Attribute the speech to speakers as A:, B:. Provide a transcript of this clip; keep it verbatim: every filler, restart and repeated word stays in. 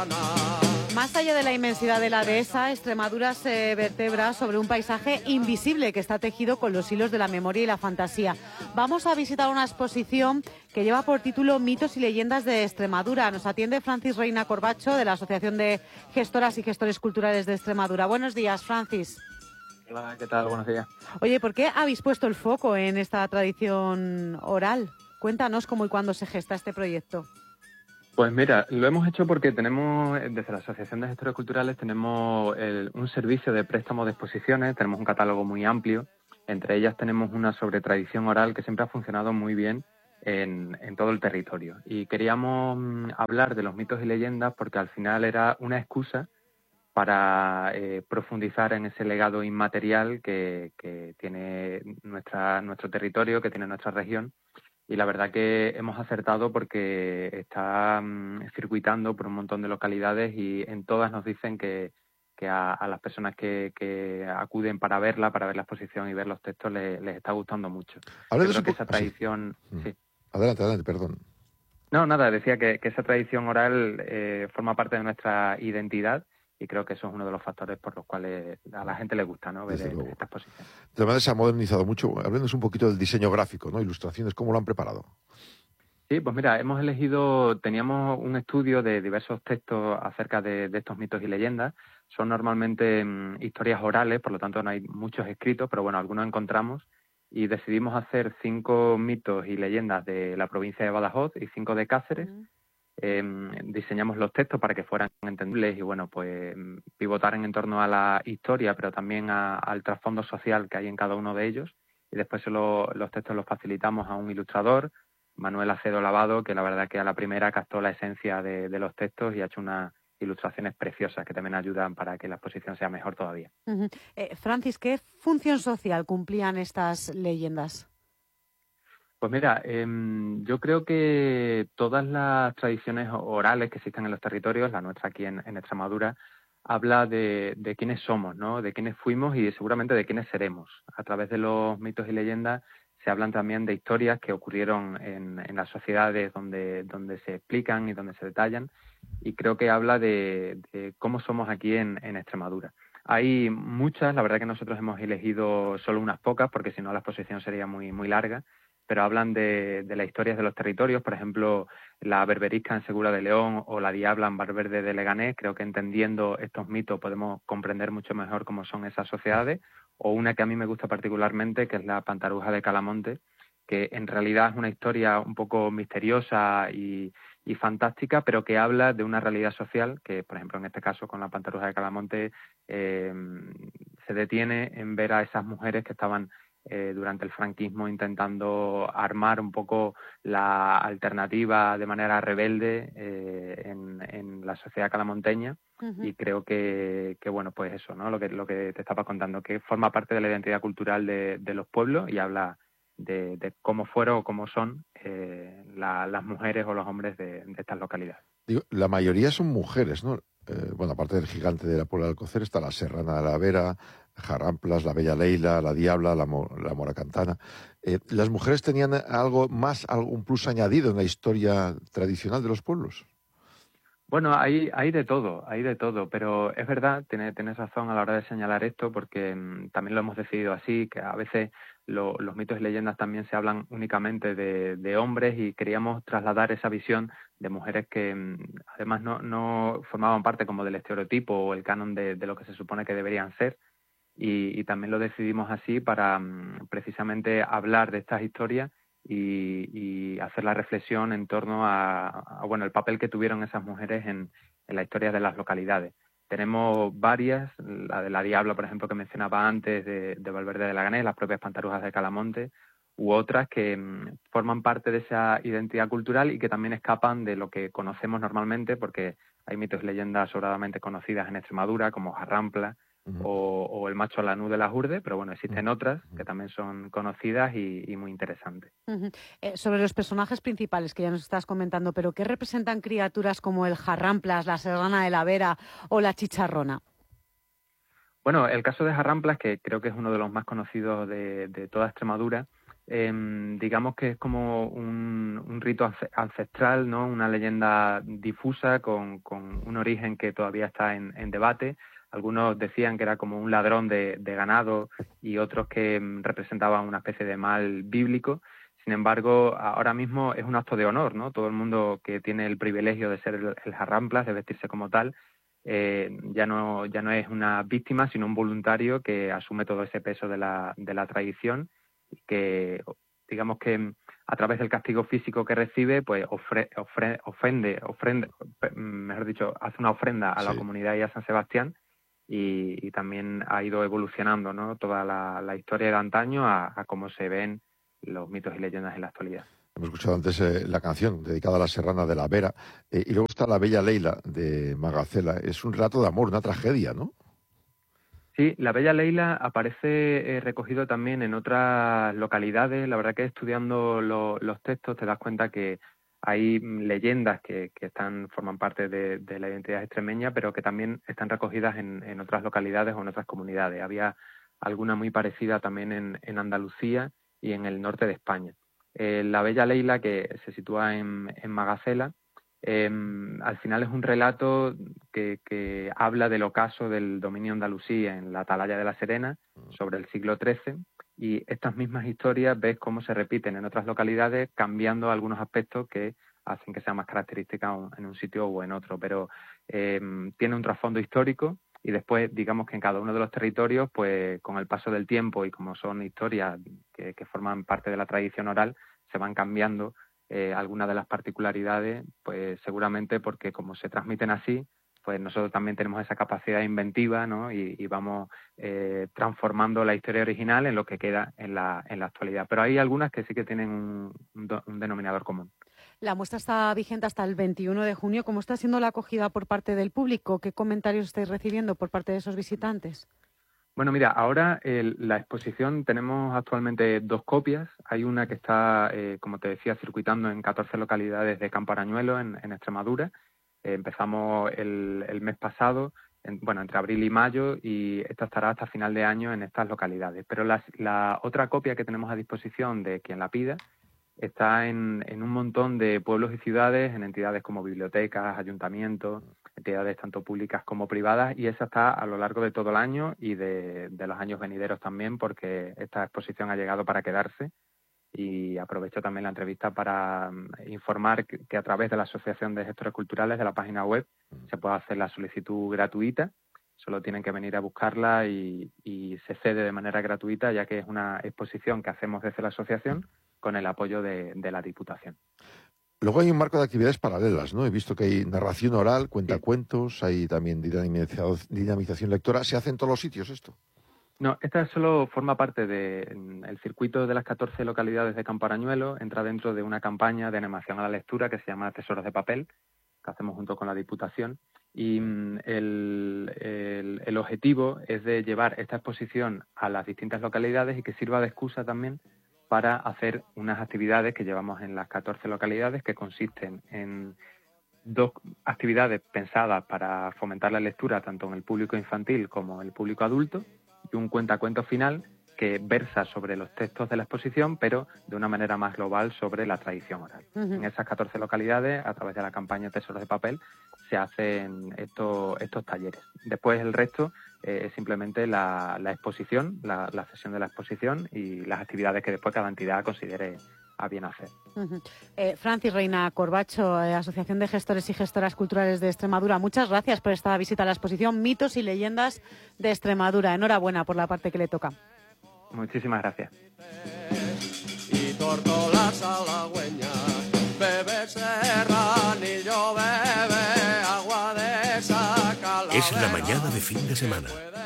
A: Más allá de la inmensidad de la dehesa, Extremadura se vertebra sobre un paisaje invisible que está tejido con los hilos de la memoria y la fantasía. Vamos a visitar una exposición que lleva por título Mitos y leyendas de Extremadura. Nos atiende Francis Reina Corbacho, de la Asociación de Gestoras y Gestores Culturales de Extremadura. Buenos días, Francis.
B: Hola, ¿qué tal? Buenos días.
A: Oye, ¿por qué habéis puesto el foco en esta tradición oral? Cuéntanos cómo y cuándo se gesta este proyecto.
B: Pues mira, lo hemos hecho porque tenemos, desde la Asociación de Gestores Culturales, tenemos el, un servicio de préstamo de exposiciones, tenemos un catálogo muy amplio, entre ellas tenemos una sobre tradición oral que siempre ha funcionado muy bien en, en todo el territorio. Y queríamos mm, hablar de los mitos y leyendas porque al final era una excusa para eh, profundizar en ese legado inmaterial que, que tiene nuestra, nuestro territorio, que tiene nuestra región. Y la verdad que hemos acertado porque está um, circuitando por un montón de localidades y en todas nos dicen que, que a, a las personas que, que acuden para verla, para ver la exposición y ver los textos, les, les está gustando mucho. Yo creo que esa tradición...
C: Sí.
B: Sí.
C: Adelante, adelante, perdón.
B: No, nada, decía que, que esa tradición oral eh, forma parte de nuestra identidad. Y creo que eso es uno de los factores por los cuales a la gente le gusta, ¿no?, ver esta exposición.
C: De manera se ha modernizado mucho. Háblenos un poquito del diseño gráfico, ¿no? Ilustraciones, ¿cómo lo han preparado?
B: Sí, pues mira, hemos elegido, teníamos un estudio de diversos textos acerca de, de estos mitos y leyendas. Son normalmente mmm, historias orales, por lo tanto no hay muchos escritos, pero bueno, algunos encontramos. Y decidimos hacer cinco mitos y leyendas de la provincia de Badajoz y cinco de Cáceres. Mm. Eh, diseñamos los textos para que fueran entendibles y bueno, pues pivotaran en torno a la historia, pero también a, al trasfondo social que hay en cada uno de ellos. Y después se lo, los textos los facilitamos a un ilustrador, Manuel Acedo Lavado, que la verdad que a la primera captó la esencia de, de los textos y ha hecho unas ilustraciones preciosas que también ayudan para que la exposición sea mejor todavía.
A: Uh-huh. Eh, Francis, ¿qué función social cumplían estas leyendas?
B: Pues mira, eh, yo creo que todas las tradiciones orales que existen en los territorios, la nuestra aquí en, en Extremadura, habla de, de quiénes somos, ¿no?, de quiénes fuimos y seguramente de quiénes seremos. A través de los mitos y leyendas se hablan también de historias que ocurrieron en, en las sociedades donde, donde se explican y donde se detallan, y creo que habla de, de cómo somos aquí en, en Extremadura. Hay muchas, la verdad que nosotros hemos elegido solo unas pocas porque si no la exposición sería muy, muy larga, pero hablan de, de las historias de los territorios, por ejemplo, la berberisca en Segura de León o la diabla en Valverde de Leganés. Creo que entendiendo estos mitos podemos comprender mucho mejor cómo son esas sociedades, o una que a mí me gusta particularmente, que es la Pantaruja de Calamonte, que en realidad es una historia un poco misteriosa y, y fantástica, pero que habla de una realidad social que, por ejemplo, en este caso con la Pantaruja de Calamonte, eh, se detiene en ver a esas mujeres que estaban Eh, durante el franquismo intentando armar un poco la alternativa de manera rebelde eh, en, en la sociedad calamonteña. Uh-huh. Y creo que, que bueno, pues eso, ¿no?, lo que, lo que te estaba contando, que forma parte de la identidad cultural de, de los pueblos y habla de, de cómo fueron o cómo son eh, la, las mujeres o los hombres de, de estas localidades.
C: Digo, la mayoría son mujeres, ¿no? Eh, bueno, aparte del gigante de la Puebla de Alcocer está la Serrana de la Vera, Jarramplas, la Bella Leila, la Diabla, la, Mo, la Moracantana. Eh, ¿Las mujeres tenían algo más, algún plus añadido en la historia tradicional de los pueblos?
B: Bueno, hay, hay de todo, hay de todo, pero es verdad, tienes, tienes razón a la hora de señalar esto, porque mmm, también lo hemos decidido así, que a veces lo, los mitos y leyendas también se hablan únicamente de, de hombres, y queríamos trasladar esa visión de mujeres que mmm, además no, no formaban parte como del estereotipo o el canon de, de lo que se supone que deberían ser, y, y también lo decidimos así para mmm, precisamente hablar de estas historias Y, y hacer la reflexión en torno a, a bueno el papel que tuvieron esas mujeres en, en la historia de las localidades. Tenemos varias, la de la Diabla, por ejemplo, que mencionaba antes, de, de Valverde de Leganés, las propias Pantarujas de Calamonte, u otras que mmm, forman parte de esa identidad cultural y que también escapan de lo que conocemos normalmente, porque hay mitos y leyendas sobradamente conocidas en Extremadura, como Jarrampla, Uh-huh. O, o el macho lanú de las Urdes, pero bueno, existen uh-huh. otras que también son conocidas y, y muy interesantes.
A: Uh-huh. Eh, sobre los personajes principales que ya nos estás comentando, pero ¿qué representan criaturas como el Jarramplas, la Serrana de la Vera o la Chicharrona?
B: Bueno, el caso de Jarramplas, que creo que es uno de los más conocidos de, de toda Extremadura, eh, digamos que es como un, un rito ancestral, ¿no? Una leyenda difusa con, con un origen que todavía está en, en debate. Algunos decían que era como un ladrón de, de ganado y otros que mm, representaban una especie de mal bíblico. Sin embargo, ahora mismo es un acto de honor, ¿no? Todo el mundo que tiene el privilegio de ser el, el Jarramplas, de vestirse como tal, eh, ya no ya no es una víctima, sino un voluntario que asume todo ese peso de la, de la tradición, que digamos que a través del castigo físico que recibe, pues ofre, ofre, ofende, ofrende, mejor dicho, hace una ofrenda a la sí. comunidad y a San Sebastián. Y, y también ha ido evolucionando, ¿no? Toda la, la historia de antaño a, a cómo se ven los mitos y leyendas en la actualidad.
C: Hemos escuchado antes eh, la canción dedicada a la Serrana de la Vera, eh, y luego está La Bella Leila de Magacela. Es un relato de amor, una tragedia, ¿no?
B: Sí, La Bella Leila aparece eh, recogido también en otras localidades. La verdad que estudiando lo, los textos te das cuenta que hay leyendas que, que están forman parte de, de la identidad extremeña, pero que también están recogidas en, en otras localidades o en otras comunidades. Había alguna muy parecida también en, en Andalucía y en el norte de España. Eh, la Bella Leila, que se sitúa en, en Magacela, eh, al final es un relato que, que habla del ocaso del dominio andalusí en la Atalaya de la Serena sobre el siglo trece, y estas mismas historias ves cómo se repiten en otras localidades, cambiando algunos aspectos que hacen que sea más característica en un sitio o en otro, pero eh, tiene un trasfondo histórico. Y después, digamos que en cada uno de los territorios, pues con el paso del tiempo y como son historias que, que forman parte de la tradición oral, se van cambiando eh, algunas de las particularidades, pues seguramente porque como se transmiten así, pues nosotros también tenemos esa capacidad inventiva, ¿no? Y, y vamos eh, transformando la historia original en lo que queda en la, en la actualidad. Pero hay algunas que sí que tienen un, un, un denominador común.
A: La muestra está vigente hasta el veintiuno de junio. ¿Cómo está siendo la acogida por parte del público? ¿Qué comentarios estáis recibiendo por parte de esos visitantes?
B: Bueno, mira, ahora el, la exposición tenemos actualmente dos copias. Hay una que está, eh, como te decía, circuitando en catorce localidades de Campo Arañuelo, en, en Extremadura. Eh, empezamos el, el mes pasado, en, bueno, entre abril y mayo, y esta estará hasta final de año en estas localidades. Pero las, la otra copia que tenemos a disposición de quien la pida está en, en un montón de pueblos y ciudades, en entidades como bibliotecas, ayuntamientos, entidades tanto públicas como privadas, y esa está a lo largo de todo el año y de, de los años venideros también, porque esta exposición ha llegado para quedarse. Y aprovecho también la entrevista para um, informar que, que a través de la Asociación de Gestores Culturales de la página web se puede hacer la solicitud gratuita. Solo tienen que venir a buscarla y, y se cede de manera gratuita, ya que es una exposición que hacemos desde la asociación con el apoyo de, de la Diputación.
C: Luego hay un marco de actividades paralelas, ¿no? He visto que hay narración oral, cuentacuentos, sí. Hay también dinamización, dinamización lectora. ¿Se hace en todos los sitios esto?
B: No, esta solo forma parte del circuito de las catorce localidades de Campo Arañuelo. Entra dentro de una campaña de animación a la lectura que se llama Tesoros de Papel, que hacemos junto con la Diputación. Y el, el, el objetivo es de llevar esta exposición a las distintas localidades y que sirva de excusa también para hacer unas actividades que llevamos en las catorce localidades, que consisten en dos actividades pensadas para fomentar la lectura tanto en el público infantil como en el público adulto, y un cuentacuentos final que versa sobre los textos de la exposición, pero de una manera más global sobre la tradición oral. Uh-huh. En esas catorce localidades, a través de la campaña Tesoros de Papel, se hacen estos, estos talleres. Después el resto eh, es simplemente la, la exposición, la, la sesión de la exposición y las actividades que después cada entidad considere a bien hacer.
A: Uh-huh. eh, Francis Reina Corbacho, eh, Asociación de Gestores y Gestoras Culturales de Extremadura, muchas gracias por esta visita a la exposición Mitos y Leyendas de Extremadura. Enhorabuena por la parte que le toca.
B: Muchísimas gracias.
D: Es la mañana de fin de semana.